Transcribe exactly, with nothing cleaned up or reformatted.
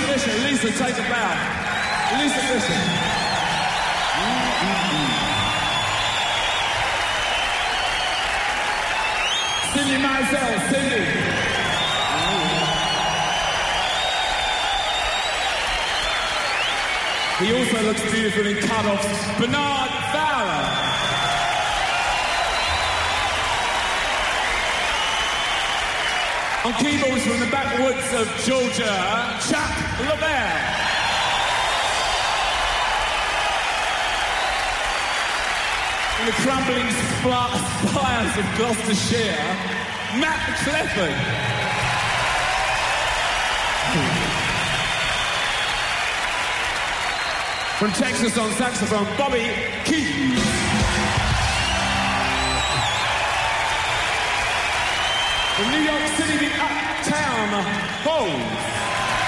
Fisher, Lisa, take a bow. Lisa Fisher. Mm-hmm. Cindy Mizell, Cindy. He also looks beautiful in cut-offs. Bernard Fowler. On keyboards from the backwoods of Georgia, Chuck LaBelle. In the crumbling spires of Gloucestershire, Matt Clifford. From Texas on saxophone, Bobby Keys. From New York City, the Uptown Hole.